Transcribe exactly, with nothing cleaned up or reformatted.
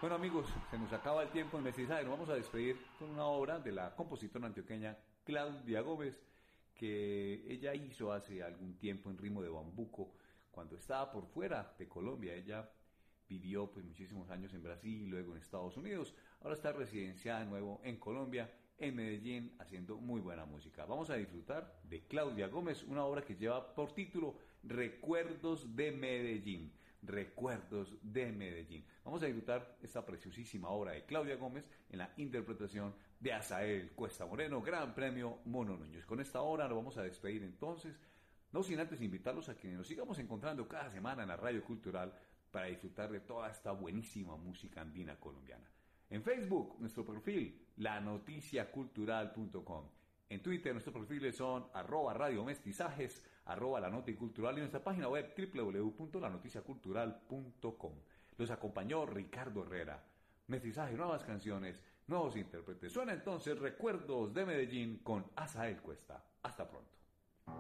Bueno amigos, se nos acaba el tiempo en Mestizaje. Nos vamos a despedir con una obra de la compositora antioqueña Claudia Gómez, que ella hizo hace algún tiempo en ritmo de bambuco, cuando estaba por fuera de Colombia. Ella vivió pues muchísimos años en Brasil, luego en Estados Unidos, ahora está residenciada de nuevo en Colombia, en Medellín, haciendo muy buena música. Vamos a disfrutar de Claudia Gómez, una obra que lleva por título Recuerdos de Medellín. Recuerdos de Medellín. Vamos a disfrutar esta preciosísima obra de Claudia Gómez en la interpretación de Azael Cuesta Moreno, Gran Premio Mono Núñez. Con esta obra nos vamos a despedir entonces, no sin antes invitarlos a que nos sigamos encontrando cada semana en la Radio Cultural para disfrutar de toda esta buenísima música andina colombiana. En Facebook, nuestro perfil, la noticia cultural punto com. En Twitter, nuestros perfiles son arroba Radio Mestizajes, arroba La Noti Cultural y nuestra página web doble u doble u doble u punto la noticia cultural punto com. Los acompañó Ricardo Herrera. Mestizaje, nuevas canciones, nuevos intérpretes. Suena entonces Recuerdos de Medellín con Azael Cuesta. Hasta pronto.